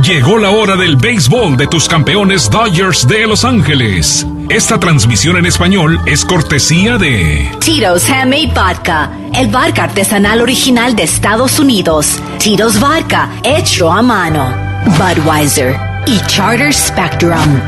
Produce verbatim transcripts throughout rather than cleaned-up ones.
Llegó la hora del béisbol de tus campeones Dodgers de Los Ángeles. Esta transmisión en español es cortesía de Tito's Handmade Vodka, el vodka artesanal original de Estados Unidos. Tito's Vodka, hecho a mano. Budweiser y Charter Spectrum.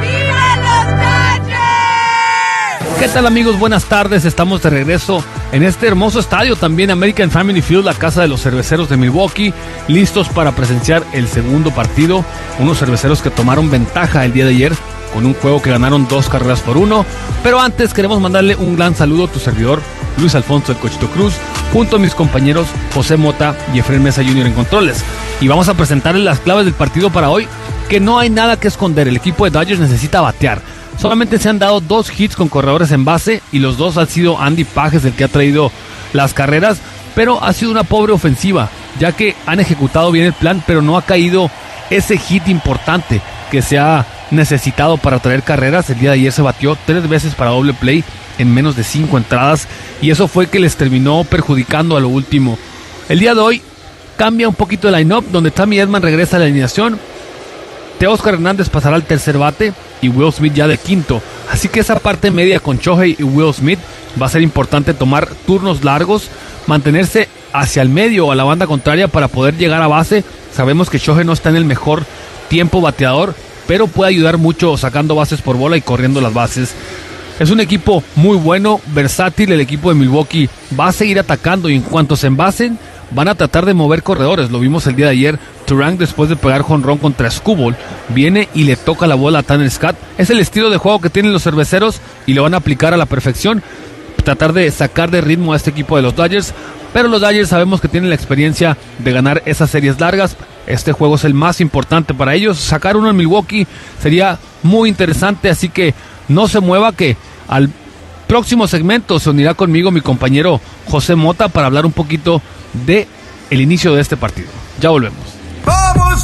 ¿Qué tal, amigos? Buenas tardes, estamos de regreso en este hermoso estadio, también American Family Field, la casa de los cerveceros de Milwaukee, listos para presenciar el segundo partido. Unos cerveceros que tomaron ventaja el día de ayer con un juego que ganaron dos carreras por uno. Pero antes queremos mandarle un gran saludo a tu servidor, Luis Alfonso El Cochito Cruz, junto a mis compañeros José Mota y Efraín Mesa junior en controles. Y vamos a presentarles las claves del partido para hoy, que no hay nada que esconder. El equipo de Dodgers necesita batear. Solamente se han dado dos hits con corredores en base y los dos han sido Andy Pages el que ha traído las carreras, pero ha sido una pobre ofensiva, ya que han ejecutado bien el plan, pero no ha caído ese hit importante que se ha necesitado para traer carreras. El día de ayer se batió tres veces para doble play en menos de cinco entradas y eso fue que les terminó perjudicando a lo último. El día de hoy cambia un poquito el line-up, donde Tommy Edman regresa a la alineación, Teóscar Hernández pasará al tercer bate y Will Smith ya de quinto. Así que esa parte media con Shohei y Will Smith va a ser importante tomar turnos largos, mantenerse hacia el medio o a la banda contraria para poder llegar a base. Sabemos que Shohei no está en el mejor tiempo bateador, pero puede ayudar mucho sacando bases por bola y corriendo las bases. Es un equipo muy bueno, versátil. El equipo de Milwaukee va a seguir atacando y en cuanto se envasen van a tratar de mover corredores. Lo vimos el día de ayer. Turang, después de pegar jonrón contra Skubal, viene y le toca la bola a Tanner Scott. Es el estilo de juego que tienen los cerveceros y lo van a aplicar a la perfección. Tratar de sacar de ritmo a este equipo de los Dodgers. Pero los Dodgers sabemos que tienen la experiencia de ganar esas series largas. Este juego es el más importante para ellos. Sacar uno en Milwaukee sería muy interesante. Así que no se mueva, que al próximo segmento se unirá conmigo mi compañero José Mota para hablar un poquito de el inicio de este partido. Ya volvemos. ¡Vamos,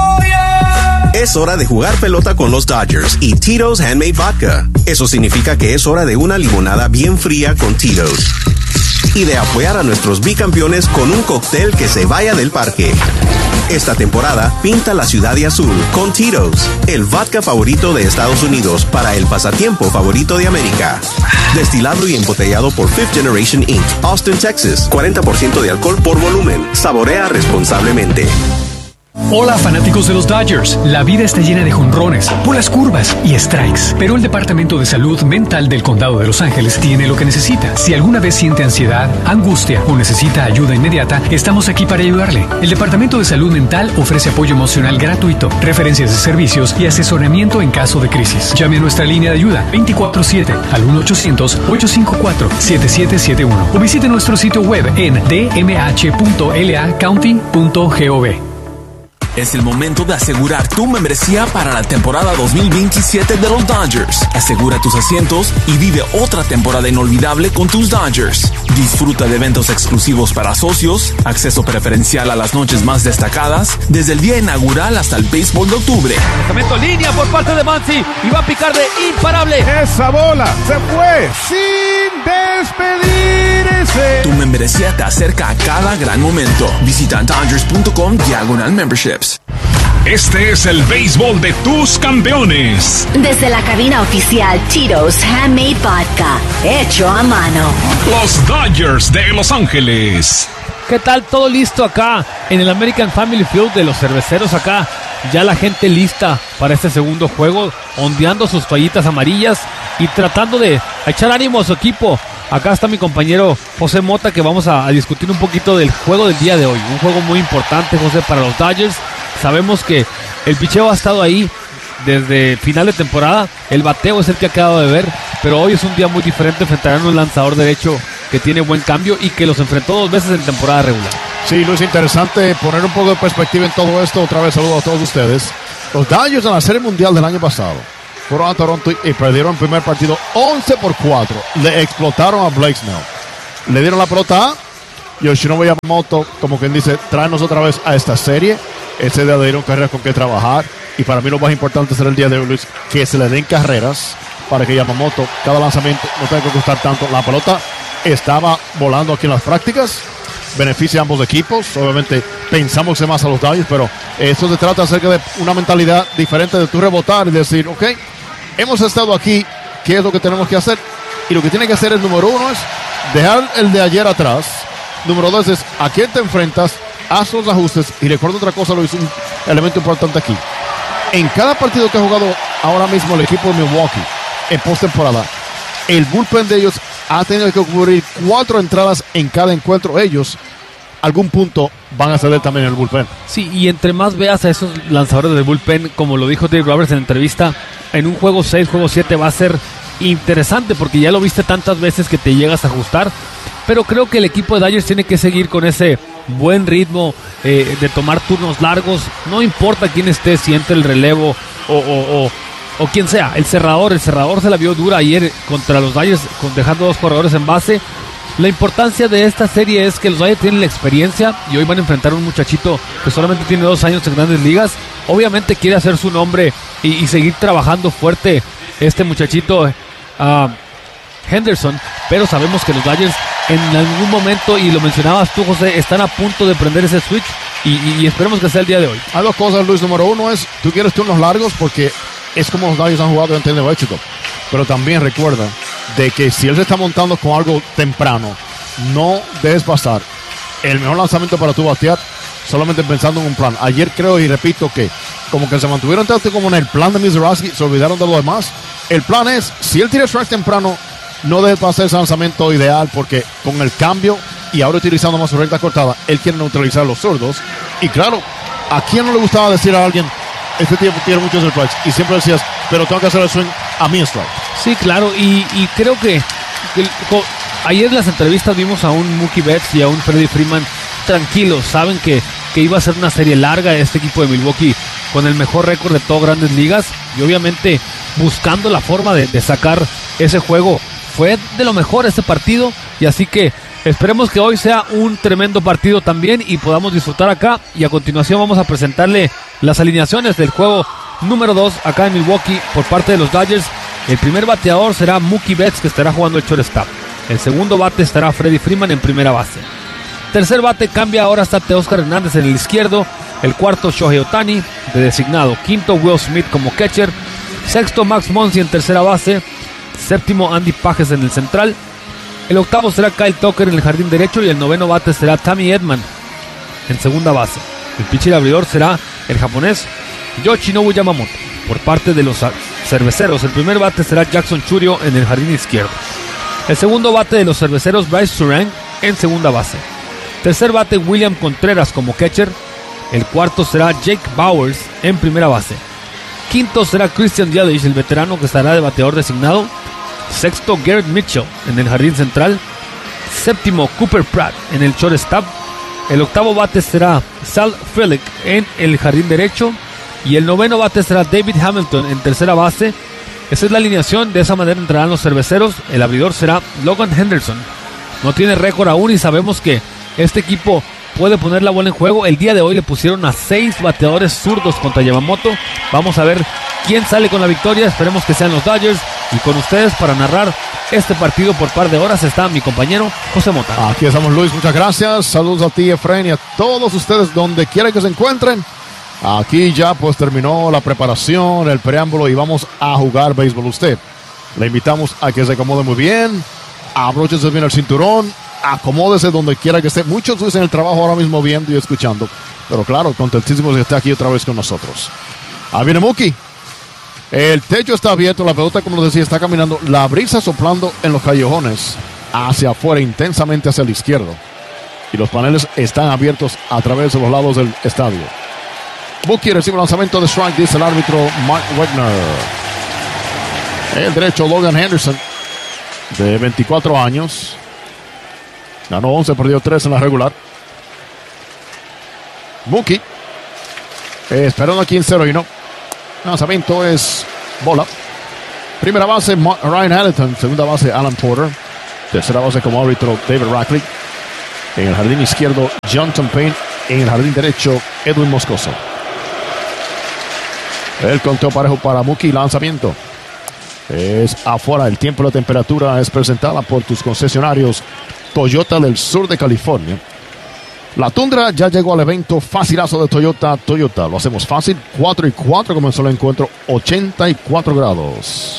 Dodgers! Es hora de jugar pelota con los Dodgers y Tito's Handmade Vodka. Eso significa que es hora de una limonada bien fría con Tito's. Y de apoyar a nuestros bicampeones con un cóctel que se vaya del parque. Esta temporada, pinta la ciudad de azul con Tito's, el vodka favorito de Estados Unidos para el pasatiempo favorito de América. Destilado y embotellado por Fifth Generation incorporated, Austin, Texas. cuarenta por ciento de alcohol por volumen. Saborea responsablemente. Hola, fanáticos de los Dodgers. La vida está llena de jonrones, bolas curvas y strikes, pero el Departamento de Salud Mental del Condado de Los Ángeles tiene lo que necesita. Si alguna vez siente ansiedad, angustia o necesita ayuda inmediata, estamos aquí para ayudarle. El Departamento de Salud Mental ofrece apoyo emocional gratuito, referencias de servicios y asesoramiento en caso de crisis. Llame a nuestra línea de ayuda veinticuatro siete al uno ochocientos, ocho cinco cuatro, siete siete siete uno o visite nuestro sitio web en d m h punto l a county punto gov. Es el momento de asegurar tu membresía para la temporada dos mil veintisiete de los Dodgers. Asegura tus asientos y vive otra temporada inolvidable con tus Dodgers. Disfruta de eventos exclusivos para socios, acceso preferencial a las noches más destacadas, desde el día inaugural hasta el béisbol de octubre. Lanzamiento línea por parte de Muncy y va a picar de imparable. Esa bola se fue sin despedirse. Tu membresía te acerca a cada gran momento. Visita dodgers punto com diagonal memberships. Este es el béisbol de tus campeones. Desde la cabina oficial Tito's Handmade Vodka, hecho a mano. Los Dodgers de Los Ángeles. ¿Qué tal? Todo listo acá en el American Family Field de los cerveceros acá. Ya la gente lista para este segundo juego, ondeando sus toallitas amarillas y tratando de echar ánimo a su equipo. Acá está mi compañero José Mota, que vamos a, a discutir un poquito del juego del día de hoy. Un juego muy importante, José, para los Dodgers. Sabemos que el picheo ha estado ahí desde final de temporada. El bateo es el que ha quedado de ver, pero hoy es un día muy diferente. Enfrentarán a un lanzador derecho que tiene buen cambio y que los enfrentó dos veces en temporada regular. Sí, Luis, interesante poner un poco de perspectiva en todo esto. Otra vez saludo a todos ustedes. Los Dodgers en la Serie Mundial del año pasado fueron a Toronto y perdieron el primer partido once por cuatro. Le explotaron a Blake Snell. Le dieron la pelota a Yoshinobu Yamamoto, como quien dice, tráenos otra vez a esta serie. Ese día le dieron carreras con que trabajar. Y para mí lo más importante será el día de hoy, Luis, que se le den carreras para que Yamamoto, cada lanzamiento, no tenga que costar tanto. La pelota estaba volando aquí en las prácticas beneficia a ambos equipos. Obviamente pensamos que más a los Dodgers, pero esto se trata acerca de una mentalidad diferente de tu rebotar y decir, ok, hemos estado aquí, ¿qué es lo que tenemos que hacer? Y lo que tiene que hacer es, número uno, es dejar el de ayer atrás. Número dos es, ¿a quién te enfrentas? Haz los ajustes. Y recuerda otra cosa, lo hizo un elemento importante aquí. En cada partido que ha jugado ahora mismo el equipo de Milwaukee en postemporada, el bullpen de ellos ha tenido que cubrir cuatro entradas en cada encuentro. Ellos, algún punto, van a ceder también el bullpen. Sí, y entre más veas a esos lanzadores del bullpen, como lo dijo Dave Roberts en la entrevista, en un juego seis, juego siete va a ser interesante, porque ya lo viste tantas veces que te llegas a ajustar. Pero creo que el equipo de Dodgers tiene que seguir con ese buen ritmo eh, de tomar turnos largos. No importa quién esté, si entre el relevo o, o, o, o quien sea. El cerrador, el cerrador se la vio dura ayer contra los Dodgers, con, dejando dos corredores en base. La importancia de esta serie es que los Dodgers tienen la experiencia y hoy van a enfrentar a un muchachito que solamente tiene dos años en Grandes Ligas. Obviamente quiere hacer su nombre y, y seguir trabajando fuerte este muchachito uh, Henderson, pero sabemos que los Dodgers en algún momento, y lo mencionabas tú, José, están a punto de prender ese switch y, y, y esperemos que sea el día de hoy. Hay dos cosas, Luis. Número uno es, tú quieres turnos largos porque es como los Dodgers han jugado y han tenido éxito, pero también recuerda de que si él se está montando con algo temprano, no debes pasar el mejor lanzamiento para tu batear solamente pensando en un plan. Ayer creo y repito que como que se mantuvieron tanto como en el plan de Mizrachi, se olvidaron de lo demás. El plan es, si él tira strike temprano, no debe pasar ese lanzamiento ideal, porque con el cambio y ahora utilizando más su recta cortada, él quiere neutralizar a los zurdos. Y claro, ¿a quién no le gustaba decir a alguien, este tipo tiene muchos strikes? Y siempre decías, pero tengo que hacer el swing a mi strike. Sí, claro, y, y creo que, que co, ayer en las entrevistas vimos a un Mookie Betts y a un Freddie Freeman tranquilos. Saben que, que iba a ser una serie larga este equipo de Milwaukee con el mejor récord de todas Grandes Ligas, y obviamente buscando la forma de, de sacar ese juego. Fue de lo mejor este partido, y así que esperemos que hoy sea un tremendo partido también y podamos disfrutar acá. Y a continuación vamos a presentarle las alineaciones del juego número dos acá en Milwaukee por parte de los Dodgers. El primer bateador será Mookie Betts, que estará jugando el shortstop. El segundo bate estará Freddie Freeman en primera base. Tercer bate cambia, ahora está Teóscar Hernández en el izquierdo. El cuarto, Shohei Ohtani de designado. Quinto, Will Smith como catcher. Sexto, Max Muncy en tercera base. Séptimo, Andy Pages en el central. El octavo será Kyle Tucker en el jardín derecho, y el noveno bate será Tommy Edman en segunda base. El pitcher abridor será el japonés Yoshinobu Yamamoto por parte de los cerveceros. El primer bate será Jackson Chourio en el jardín izquierdo. El segundo bate de los cerveceros, Bryce Turang en segunda base. Tercer bate, William Contreras como catcher. El cuarto será Jake Bowers en primera base. Quinto será Christian Yelich, el veterano, que estará de bateador designado. Sexto, Garrett Mitchell en el jardín central. Séptimo, Cooper Pratt en el shortstop. El octavo bate será Sal Frelick en el jardín derecho. Y el noveno bate será David Hamilton en tercera base. Esa es la alineación. De esa manera entrarán los cerveceros. El abridor será Logan Henderson. No tiene récord aún y sabemos que este equipo puede poner la bola en juego. El día de hoy le pusieron a seis bateadores zurdos contra Yamamoto. Vamos a ver quién sale con la victoria. Esperemos que sean los Dodgers. Y con ustedes para narrar este partido por par de horas está mi compañero José Mota. Aquí estamos, Luis, muchas gracias. Saludos a ti, Efraín, y a todos ustedes donde quiera que se encuentren. Aquí ya pues terminó la preparación, el preámbulo, y vamos a jugar béisbol. Usted le invitamos a que se acomode muy bien, abróchese bien el cinturón, acomódese donde quiera que esté. Muchos dicen el trabajo ahora mismo viendo y escuchando, pero claro, contentísimos de estar aquí otra vez con nosotros. Ahí viene Mookie. El techo está abierto, la pelota, como les decía, está caminando, la brisa soplando en los callejones hacia afuera, intensamente hacia el izquierdo, y los paneles están abiertos a través de los lados del estadio. Mookie recibe el lanzamiento de strike, dice el árbitro Mark Wegner. El derecho, Logan Henderson, de veinticuatro años, ganó once, perdió tres en la regular. Mookie eh, esperando aquí en cero y no. Lanzamiento es bola. Primera base, Ryan Hamilton. Segunda base, Alan Porter. Tercera base como árbitro, David Rackley. En el jardín izquierdo, Johnson Payne. En el jardín derecho, Edwin Moscoso. El conteo parejo para Mookie. Lanzamiento es afuera. El tiempo y la temperatura es presentada por tus concesionarios Toyota del sur de California. La Tundra ya llegó al evento facilazo de Toyota. Toyota, lo hacemos fácil. cuatro y cuatro comenzó el encuentro. ochenta y cuatro grados.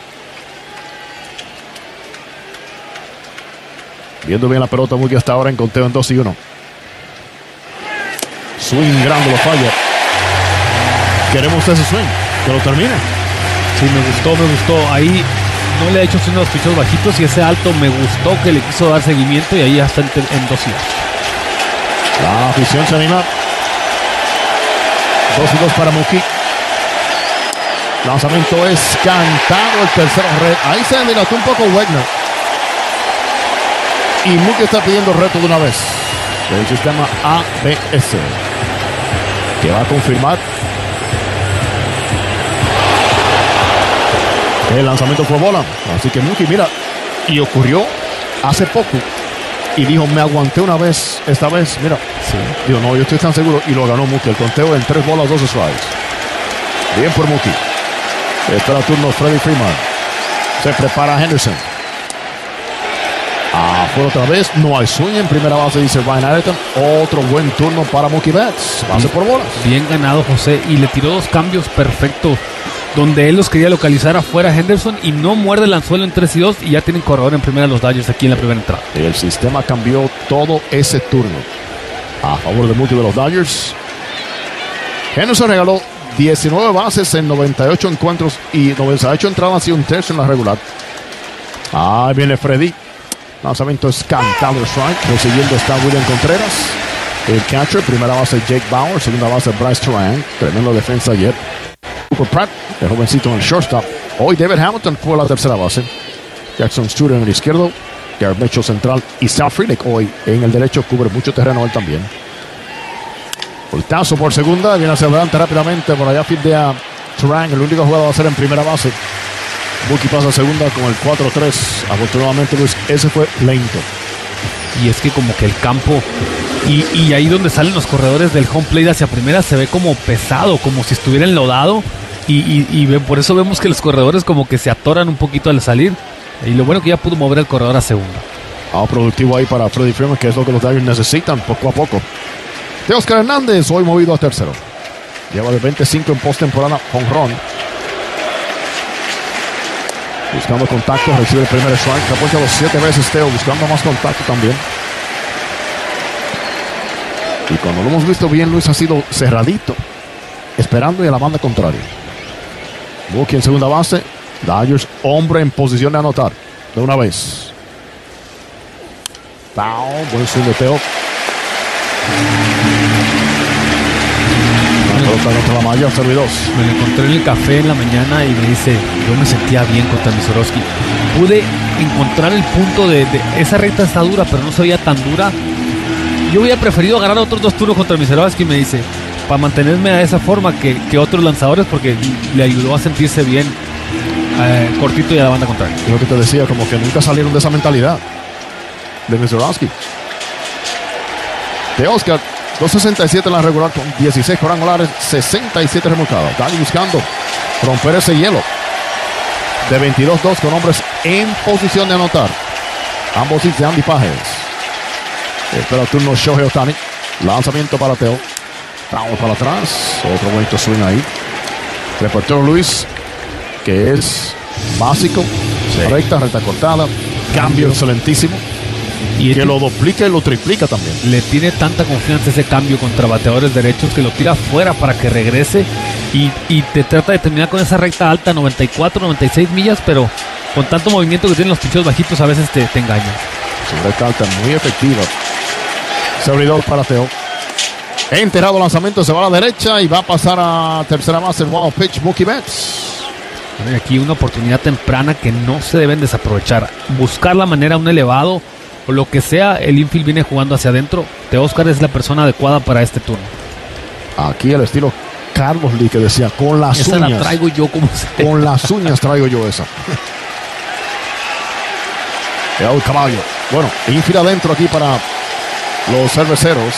Viendo bien la pelota, Mookie hasta ahora en conteo en dos y uno. Swing grande, lo falla. Queremos ese swing, que lo termine. Sí, me gustó, me gustó. Ahí no le ha hecho unos pichos bajitos y ese alto me gustó que le quiso dar seguimiento y ahí ya está en, en dos y dos. La afición se anima. dos y dos para Mookie. Lanzamiento es cantado, el tercero red. Ahí se dilató un poco Wegner. Y Mookie está pidiendo reto de una vez. Del sistema A B S. Que va a confirmar. El lanzamiento fue bola. Así que Mookie, mira, y ocurrió hace poco. Y dijo, me aguanté una vez, esta vez, mira. Sí. Digo, no, yo estoy tan seguro. Y lo ganó Mookie. El conteo en tres bolas, dos strikes. Bien por Mookie. Espera el turno Freddie Freeman. Se prepara Henderson. Afuera otra vez. No hay swing en primera base, dice Ryan Ayrton. Otro buen turno para Mookie Betts. Base por bolas. Bien ganado, José. Y le tiró dos cambios perfectos. Donde él los quería localizar afuera Henderson y no muerde el anzuelo en tres y dos y ya tienen corredor en primera los Dodgers aquí en la primera entrada. El sistema cambió todo ese turno a favor de Mookie de los Dodgers. Henderson regaló diecinueve bases en noventa y ocho encuentros y noventa y ocho entradas y un tercio en la regular. Ahí viene Freddy. Lanzamiento es cantado strike. Prosiguiendo está William Contreras. El catcher, primera base Jake Bauer, segunda base Bryce Turang. Tremendo defensa ayer. Cooper Pratt, el jovencito en el shortstop. Hoy David Hamilton fue la tercera base. Jackson Stewart en el izquierdo. Garrett Mitchell central. Y Sal Frelick hoy en el derecho cubre mucho terreno él también. Voltazo por segunda. Viene hacia adelante rápidamente. Por allá fildea Turang. El único jugador va a ser en primera base. Mookie pasa a segunda con el cuatro tres. Afortunadamente, Luis, ese fue lento. Y es que como que el campo y, y ahí donde salen los corredores del home plate hacia primera se ve como pesado, como si estuviera enlodado. Y, y, y ve, por eso vemos que los corredores como que se atoran un poquito al salir. Y lo bueno que ya pudo mover el corredor a segunda. Ah, productivo ahí para Freddie Freeman, que es lo que los Dodgers necesitan poco a poco. De Oscar Hernández, hoy movido a tercero. Lleva de veinticinco en postemporada, jonrón. Buscando contacto, recibe el primer strike. Se ha puesto los siete veces Teo, buscando más contacto también. Y cuando lo hemos visto bien, Luis, ha sido cerradito, esperando y a la banda contraria. Mookie en segunda base. Dodgers, hombre en posición de anotar. De una vez. Foul, buen swing de Teo. Contra la malla, servidor. Me lo encontré en el café en la mañana y me dice, yo me sentía bien contra Misorowski. Pude encontrar el punto de, de esa recta está dura, pero no se veía tan dura. Yo hubiera preferido agarrar otros dos turnos contra Misorowski, me dice, para mantenerme a esa forma que, que otros lanzadores, porque le ayudó a sentirse bien eh, cortito y a la banda contraria. Lo que te decía, como que nunca salieron de esa mentalidad de Misorowski. De Oscar, dos sesenta y siete en la regular con dieciséis cuadrangulares, sesenta y siete remolcadas. Están buscando romper ese hielo de veintidós dos con hombres en posición de anotar. Ambos hits de Andy Pages. Espera el turno Shohei Ohtani. Lanzamiento para Teo. Vamos para atrás. Otro bonito swing ahí. Reportero Luis, que es básico. Sí. Recta, recta cortada. Cambio excelentísimo. Y que lo duplica y lo triplica también. Le tiene tanta confianza ese cambio contra bateadores derechos que lo tira afuera para que regrese y, y te trata de terminar con esa recta alta, noventa y cuatro, noventa y seis millas, pero con tanto movimiento que tienen los pichos bajitos a veces te, te engañan. Su recta alta muy efectiva. Se abrió para Teo. Enterado lanzamiento, se va a la derecha y va a pasar a tercera base el wild pitch Mookie Betts. Aquí una oportunidad temprana que no se deben desaprovechar. Buscar la manera, un elevado o lo que sea, el infield viene jugando hacia adentro. Teóscar es la persona adecuada para este turno. Aquí el estilo Carlos Lee, que decía, con las esa uñas. la traigo yo como sea. Con las uñas traigo yo esa. El caballo. Bueno, infield adentro aquí para los cerveceros.